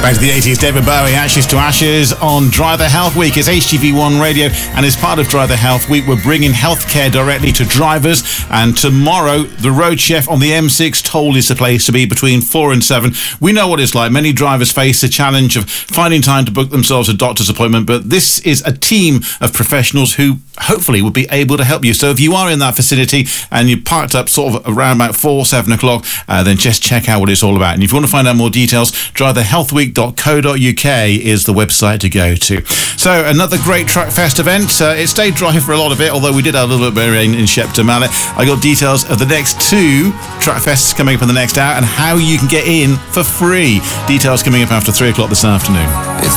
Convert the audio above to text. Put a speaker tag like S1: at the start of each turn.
S1: Back to the 80s, David Bowie, Ashes to Ashes on Drive the Health Week. It's HTV1 Radio, and as part of Drive the Health Week, we're bringing healthcare directly to drivers. And tomorrow, the Road Chef on the M6 toll is the place to be between 4 and 7. We know what it's like. Many drivers face the challenge of finding time to book themselves a doctor's appointment, but this is a team of professionals who hopefully would be able to help you. So if you are in that vicinity and you're parked up sort of around about 4, 7 o'clock, then just check out what it's all about. And if you want to find out more details, drivethehealthweek.co.uk is the website to go to. So another great Truck Fest event. It stayed dry for a lot of it, although we did have a little bit of rain in Shepton Mallet. I got details of the next 2 Truck Fests coming up in the next hour and how you can get in for free. Details coming up after 3 o'clock this afternoon.